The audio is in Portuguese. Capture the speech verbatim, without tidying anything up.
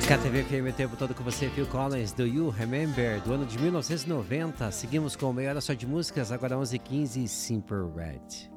K T V F M o tempo todo com você, Phil Collins, do You Remember, do ano de mil novecentos e noventa. Seguimos com meia hora só de músicas, agora onze e quinze, Simple Red.